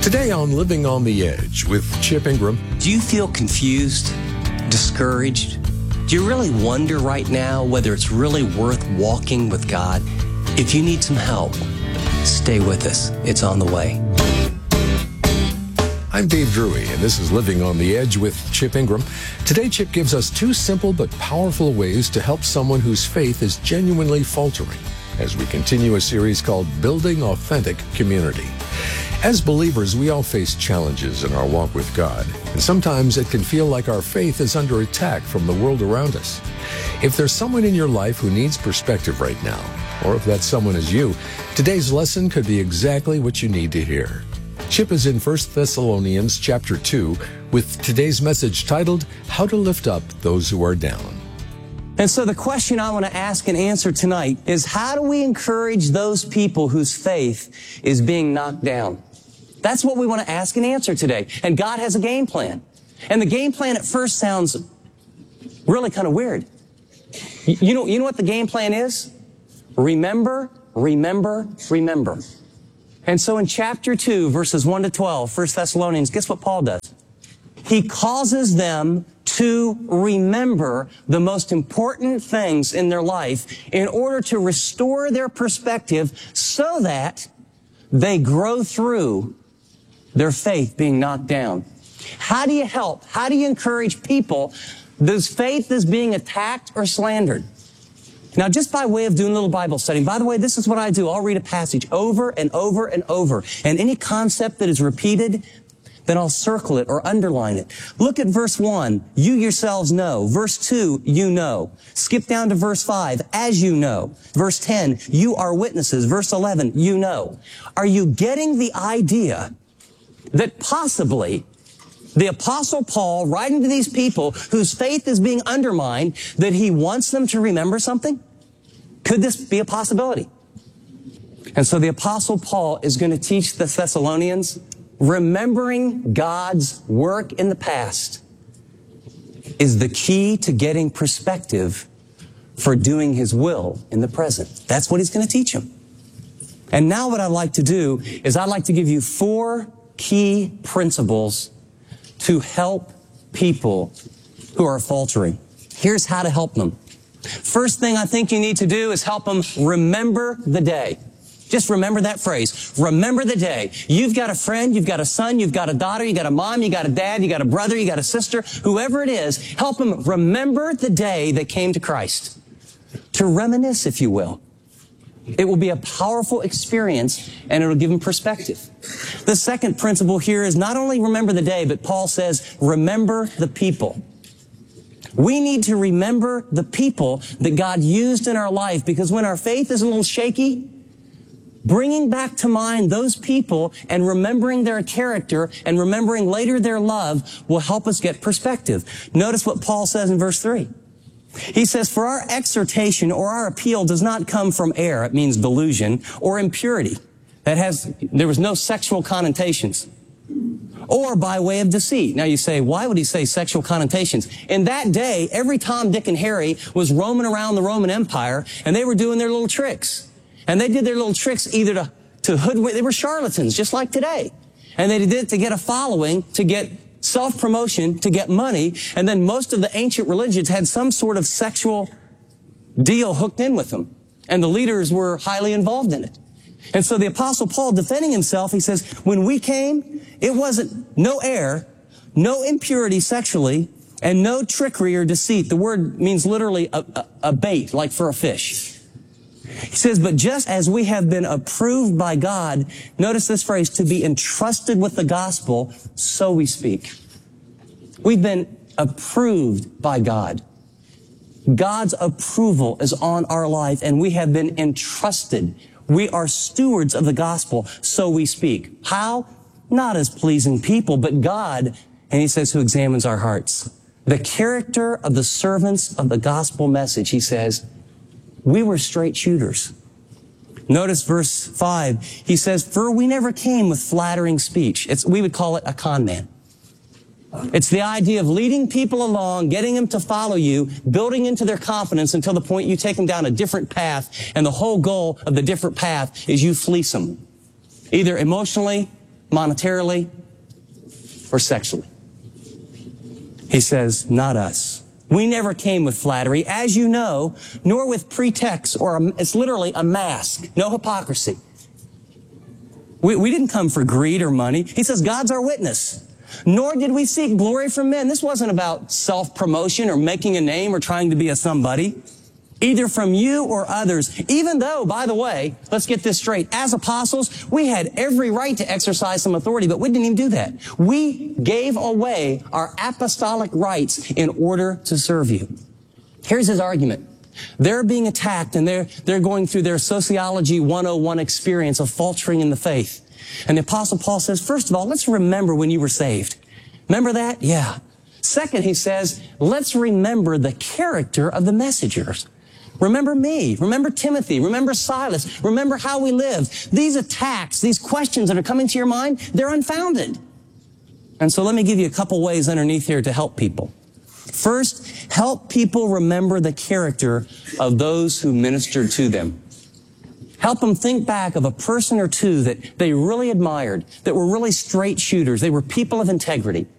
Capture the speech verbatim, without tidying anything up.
Today on Living on the Edge with Chip Ingram. Do you feel confused, discouraged? Do you really wonder right now whether it's really worth walking with God? If you need some help, stay with us. It's on the way. I'm Dave Drury, and this is Living on the Edge with Chip Ingram. Today, Chip gives us two simple but powerful ways to help someone whose faith is genuinely faltering as we continue a series called Building Authentic Community. As believers, we all face challenges in our walk with God, and sometimes it can feel like our faith is under attack from the world around us. If there's someone in your life who needs perspective right now, or if that someone is you, today's lesson could be exactly what you need to hear. Chip is in First Thessalonians chapter two with today's message titled, How to Lift Up Those Who Are Down. And so the question I want to ask and answer tonight is, how do we encourage those people whose faith is being knocked down? That's what we want to ask and answer today. And God has a game plan. And the game plan at first sounds really kind of weird. You know, you know what the game plan is? Remember, remember, remember. And so in chapter two, verses one to twelve, First Thessalonians, guess what Paul does? He causes them to remember the most important things in their life in order to restore their perspective so that they grow through their faith being knocked down. How do you help? How do you encourage people whose faith is being attacked or slandered? Now, just by way of doing a little Bible study, by the way, this is what I do. I'll read a passage over and over and over. And any concept that is repeated, then I'll circle it or underline it. Look at verse one. You yourselves know. Verse two, you know. Skip down to verse five. As you know. Verse ten, you are witnesses. Verse eleven, you know. Are you getting the idea that possibly the Apostle Paul, writing to these people whose faith is being undermined, that he wants them to remember something? Could this be a possibility? And so the Apostle Paul is going to teach the Thessalonians, remembering God's work in the past is the key to getting perspective for doing His will in the present. That's what he's going to teach them. And now what I'd like to do is I'd like to give you four key principles to help people who are faltering. Here's how to help them. First thing I think you need to do is help them remember the day. Just remember that phrase. Remember the day. You've got a friend, you've got a son, you've got a daughter, you got a mom, you got a dad, you got a brother, you got a sister, whoever it is, help them remember the day they came to Christ. To reminisce, if you will. It will be a powerful experience, and it'll give them perspective. The second principle here is not only remember the day, but Paul says, remember the people. We need to remember the people that God used in our life, because when our faith is a little shaky, bringing back to mind those people and remembering their character and remembering later their love will help us get perspective. Notice what Paul says in verse three. He says, for our exhortation or our appeal does not come from error, it means delusion, or impurity. That has, there was no sexual connotations. Or by way of deceit. Now you say, why would he say sexual connotations? In that day, every Tom, Dick, and Harry was roaming around the Roman Empire, and they were doing their little tricks. And they did their little tricks either to, to hoodwink, they were charlatans, just like today. And they did it to get a following, to get self-promotion, to get money, and then most of the ancient religions had some sort of sexual deal hooked in with them. And the leaders were highly involved in it. And so the Apostle Paul, defending himself, he says, when we came, it wasn't no error, no impurity sexually, and no trickery or deceit. The word means literally a, a, a bait, like for a fish. He says, but just as we have been approved by God, notice this phrase, to be entrusted with the gospel, so we speak. We've been approved by God. God's approval is on our life, and we have been entrusted. We are stewards of the gospel, so we speak. How? Not as pleasing people, but God, and he says, who examines our hearts. The character of the servants of the gospel message, he says, we were straight shooters. Notice verse five. He says, for we never came with flattering speech. It's, we would call it a con man. It's the idea of leading people along, getting them to follow you, building into their confidence until the point you take them down a different path, and the whole goal of the different path is you fleece them. Either emotionally, monetarily, or sexually? He says, not us. We never came with flattery, as you know, nor with pretext, or a, it's literally a mask, no hypocrisy. We, we didn't come for greed or money. He says, God's our witness. Nor did we seek glory from men. This wasn't about self-promotion or making a name or trying to be a somebody, either from you or others. Even though, by the way, let's get this straight, as apostles, we had every right to exercise some authority, but we didn't even do that. We gave away our apostolic rights in order to serve you. Here's his argument. They're being attacked, and they're, they're going through their Sociology one oh one experience of faltering in the faith. And the Apostle Paul says, first of all, let's remember when you were saved. Remember that? Yeah. Second, he says, let's remember the character of the messengers. Remember me. Remember Timothy. Remember Silas. Remember how we lived. These attacks, these questions that are coming to your mind, they're unfounded. And so let me give you a couple ways underneath here to help people. First, help people remember the character of those who ministered to them. Help them think back of a person or two that they really admired, that were really straight shooters. They were people of integrity.